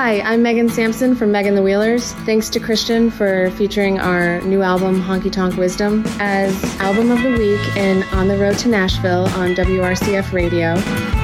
Hi, I'm Megan Sampson from Megan the Wheelers. Thanks to Christian for featuring our new album, Honky Tonk Wisdom, as Album of the Week in On the Road to Nashville on WRCF Radio.